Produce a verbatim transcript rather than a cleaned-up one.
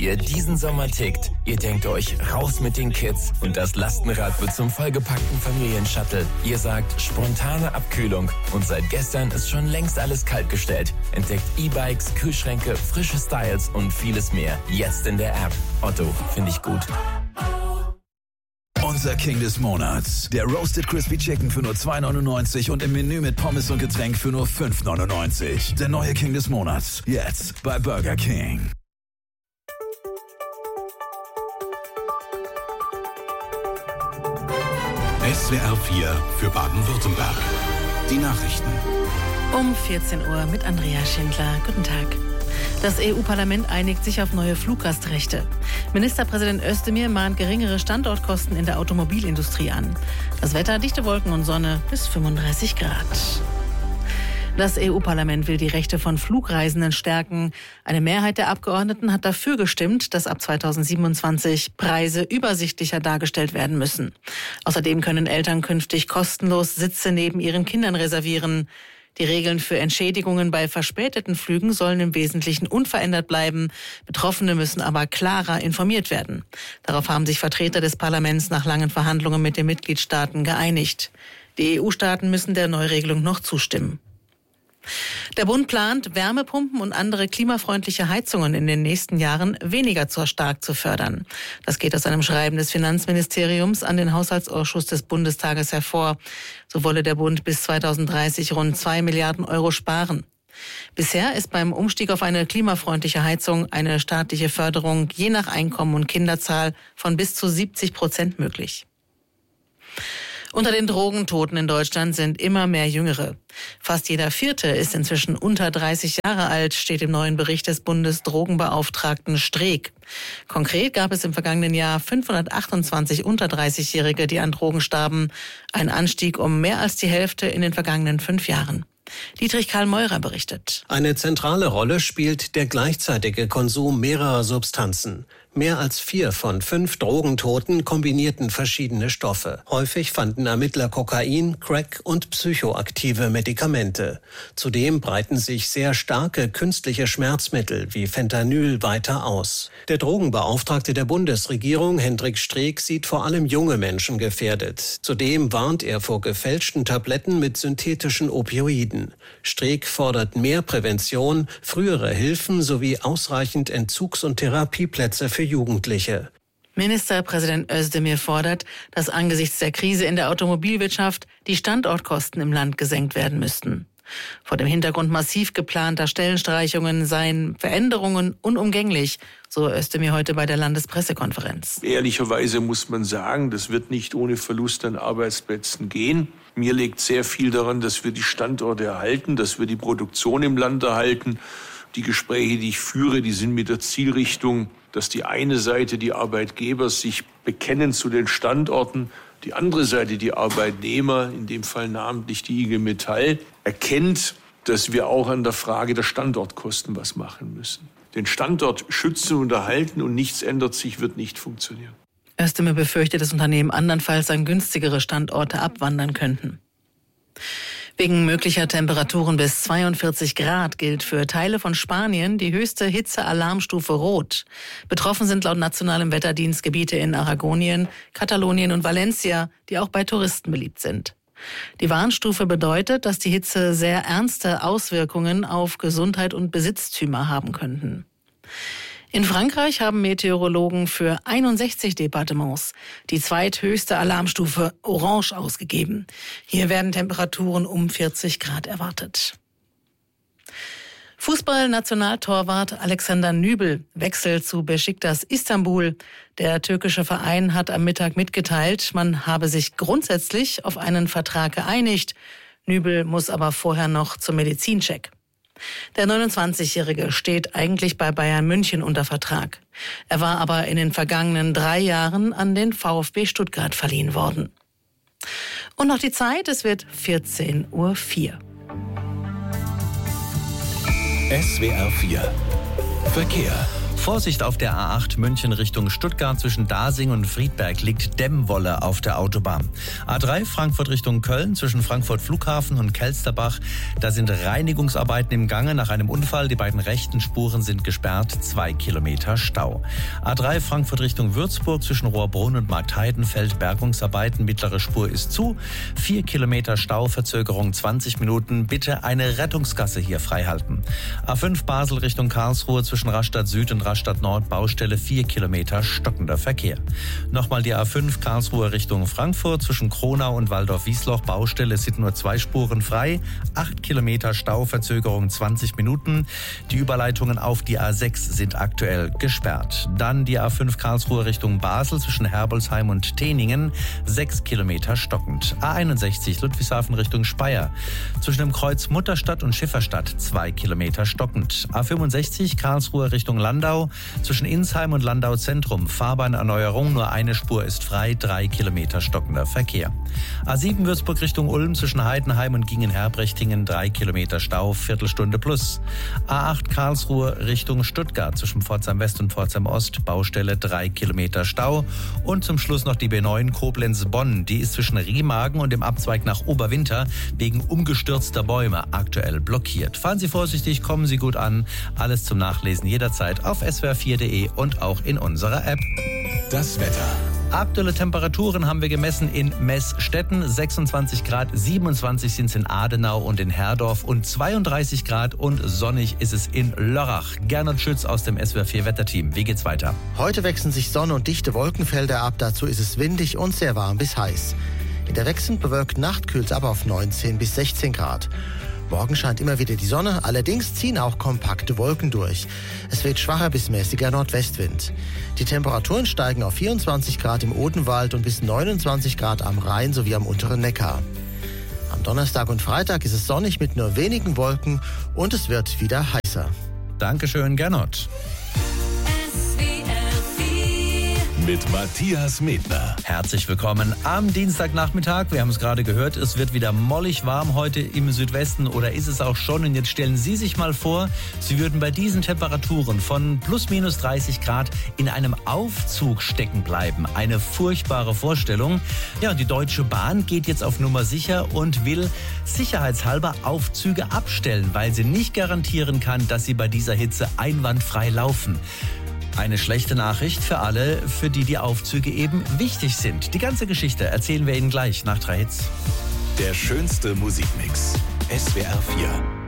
wie ihr diesen Sommer tickt. Ihr denkt euch, raus mit den Kids und das Lastenrad wird zum vollgepackten Familienshuttle. Ihr sagt, spontane Abkühlung und seit gestern ist schon längst alles kaltgestellt. Entdeckt E-Bikes, Kühlschränke, frische Styles und vieles mehr. Jetzt in der App. Otto, finde ich gut. Unser King des Monats. Der Roasted Crispy Chicken für nur zwei neunundneunzig und im Menü mit Pommes und Getränk für nur fünf neunundneunzig. Der neue King des Monats. Jetzt bei Burger King. S W R vier für Baden-Württemberg. Die Nachrichten. Um vierzehn Uhr mit Andrea Schindler. Guten Tag. Das E U-Parlament einigt sich auf neue Fluggastrechte. Ministerpräsident Özdemir mahnt geringere Standortkosten in der Automobilindustrie an. Das Wetter, dichte Wolken und Sonne bis fünfunddreißig Grad. Das E U-Parlament will die Rechte von Flugreisenden stärken. Eine Mehrheit der Abgeordneten hat dafür gestimmt, dass ab zweitausendsiebenundzwanzig Preise übersichtlicher dargestellt werden müssen. Außerdem können Eltern künftig kostenlos Sitze neben ihren Kindern reservieren. Die Regeln für Entschädigungen bei verspäteten Flügen sollen im Wesentlichen unverändert bleiben. Betroffene müssen aber klarer informiert werden. Darauf haben sich Vertreter des Parlaments nach langen Verhandlungen mit den Mitgliedstaaten geeinigt. Die E U-Staaten müssen der Neuregelung noch zustimmen. Der Bund plant, Wärmepumpen und andere klimafreundliche Heizungen in den nächsten Jahren weniger zu stark zu fördern. Das geht aus einem Schreiben des Finanzministeriums an den Haushaltsausschuss des Bundestages hervor. So wolle der Bund bis zweitausenddreißig rund zwei Milliarden Euro sparen. Bisher ist beim Umstieg auf eine klimafreundliche Heizung eine staatliche Förderung je nach Einkommen und Kinderzahl von bis zu siebzig Prozent möglich. Unter den Drogentoten in Deutschland sind immer mehr Jüngere. Fast jeder Vierte ist inzwischen unter dreißig Jahre alt, steht im neuen Bericht des Bundesdrogenbeauftragten Streeck. Konkret gab es im vergangenen Jahr fünfhundertachtundzwanzig unter dreißigjährige, die an Drogen starben. Ein Anstieg um mehr als die Hälfte in den vergangenen fünf Jahren. Dietrich Karl Meurer berichtet. Eine zentrale Rolle spielt der gleichzeitige Konsum mehrerer Substanzen. Mehr als vier von fünf Drogentoten kombinierten verschiedene Stoffe. Häufig fanden Ermittler Kokain, Crack und psychoaktive Medikamente. Zudem breiten sich sehr starke künstliche Schmerzmittel wie Fentanyl weiter aus. Der Drogenbeauftragte der Bundesregierung, Hendrik Streeck, sieht vor allem junge Menschen gefährdet. Zudem warnt er vor gefälschten Tabletten mit synthetischen Opioiden. Streeck fordert mehr Prävention, frühere Hilfen sowie ausreichend Entzugs- und Therapieplätze für Jugendliche. Ministerpräsident Özdemir fordert, dass angesichts der Krise in der Automobilwirtschaft die Standortkosten im Land gesenkt werden müssten. Vor dem Hintergrund massiv geplanter Stellenstreichungen seien Veränderungen unumgänglich, so Özdemir heute bei der Landespressekonferenz. Ehrlicherweise muss man sagen, das wird nicht ohne Verlust an Arbeitsplätzen gehen. Mir liegt sehr viel daran, dass wir die Standorte erhalten, dass wir die Produktion im Land erhalten. Die Gespräche, die ich führe, die sind mit der Zielrichtung, dass die eine Seite, die Arbeitgeber, sich bekennen zu den Standorten, die andere Seite, die Arbeitnehmer, in dem Fall namentlich die I G Metall, erkennt, dass wir auch an der Frage der Standortkosten was machen müssen. Den Standort schützen und erhalten und nichts ändert sich, wird nicht funktionieren. Özdemir befürchtet, dass Unternehmen andernfalls an günstigere Standorte abwandern könnten. Wegen möglicher Temperaturen bis zweiundvierzig Grad gilt für Teile von Spanien die höchste Hitzealarmstufe Rot. Betroffen sind laut nationalem Wetterdienst Gebiete in Aragonien, Katalonien und Valencia, die auch bei Touristen beliebt sind. Die Warnstufe bedeutet, dass die Hitze sehr ernste Auswirkungen auf Gesundheit und Besitztümer haben könnten. In Frankreich haben Meteorologen für einundsechzig Departements die zweithöchste Alarmstufe Orange ausgegeben. Hier werden Temperaturen um vierzig Grad erwartet. Fußball-Nationaltorwart Alexander Nübel wechselt zu Beşiktaş Istanbul. Der türkische Verein hat am Mittag mitgeteilt, man habe sich grundsätzlich auf einen Vertrag geeinigt. Nübel muss aber vorher noch zum Medizincheck. Der neunundzwanzigjährige steht eigentlich bei Bayern München unter Vertrag. Er war aber in den vergangenen drei Jahren an den VfB Stuttgart verliehen worden. Und noch die Zeit, es wird vierzehn Uhr vier. S W R vier Verkehr. Vorsicht auf der A acht München Richtung Stuttgart zwischen Dasing und Friedberg liegt Dämmwolle auf der Autobahn. A drei Frankfurt Richtung Köln zwischen Frankfurt Flughafen und Kelsterbach. Da sind Reinigungsarbeiten im Gange nach einem Unfall. Die beiden rechten Spuren sind gesperrt. Zwei Kilometer Stau. A drei Frankfurt Richtung Würzburg zwischen Rohrbrunn und Marktheidenfeld. Bergungsarbeiten. Mittlere Spur ist zu. Vier Kilometer Stau. Verzögerung zwanzig Minuten. Bitte eine Rettungsgasse hier freihalten. A fünf Basel Richtung Karlsruhe zwischen Rastatt Süd und Rastatt Nord. Baustelle vier Kilometer stockender Verkehr. Nochmal die A fünf Karlsruhe Richtung Frankfurt zwischen Kronau und Waldorf-Wiesloch. Baustelle, es sind nur zwei Spuren frei. acht Kilometer Stau, Verzögerung zwanzig Minuten. Die Überleitungen auf die A sechs sind aktuell gesperrt. Dann die A fünf Karlsruhe Richtung Basel zwischen Herbolzheim und Teningen. sechs Kilometer stockend. A einundsechzig Ludwigshafen Richtung Speyer. Zwischen dem Kreuz Mutterstadt und Schifferstadt. zwei Kilometer stockend. A fünfundsechzig Karlsruhe Richtung Landau. Zwischen Insheim und Landau Zentrum. Fahrbahnerneuerung, nur eine Spur ist frei. drei Kilometer stockender Verkehr. A sieben Würzburg Richtung Ulm zwischen Heidenheim und Gingen-Herbrechtingen. drei Kilometer Stau, Viertelstunde plus. A acht Karlsruhe Richtung Stuttgart zwischen Pforzheim West und Pforzheim Ost. Baustelle, drei Kilometer Stau. Und zum Schluss noch die B neun Koblenz-Bonn. Die ist zwischen Remagen und dem Abzweig nach Oberwinter wegen umgestürzter Bäume aktuell blockiert. Fahren Sie vorsichtig, kommen Sie gut an. Alles zum Nachlesen jederzeit auf s w r vier punkt d e und auch in unserer App. Das Wetter. Aktuelle Temperaturen haben wir gemessen in Meßstetten, sechsundzwanzig Grad, siebenundzwanzig sind es in Adenau und in Herdorf und zweiunddreißig Grad und sonnig ist es in Lörrach. Gernot Schütz aus dem S W R vier Wetterteam. Wie geht's weiter? Heute wechseln sich Sonne und dichte Wolkenfelder ab, dazu ist es windig und sehr warm bis heiß. In der wechselnd bewölkten Nacht kühlt es ab auf neunzehn bis sechzehn Grad. Morgen scheint immer wieder die Sonne, allerdings ziehen auch kompakte Wolken durch. Es weht schwacher bis mäßiger Nordwestwind. Die Temperaturen steigen auf vierundzwanzig Grad im Odenwald und bis neunundzwanzig Grad am Rhein sowie am unteren Neckar. Am Donnerstag und Freitag ist es sonnig mit nur wenigen Wolken und es wird wieder heißer. Dankeschön, Gernot. Mit Matthias Medner. Herzlich willkommen am Dienstagnachmittag. Wir haben es gerade gehört, es wird wieder mollig warm heute im Südwesten oder ist es auch schon. Und jetzt stellen Sie sich mal vor, Sie würden bei diesen Temperaturen von plus minus dreißig Grad in einem Aufzug stecken bleiben. Eine furchtbare Vorstellung. Ja, und die Deutsche Bahn geht jetzt auf Nummer sicher und will sicherheitshalber Aufzüge abstellen, weil sie nicht garantieren kann, dass sie bei dieser Hitze einwandfrei laufen. Eine schlechte Nachricht für alle, für die die Aufzüge eben wichtig sind. Die ganze Geschichte erzählen wir Ihnen gleich nach drei Hits. Der schönste Musikmix. S W R vier.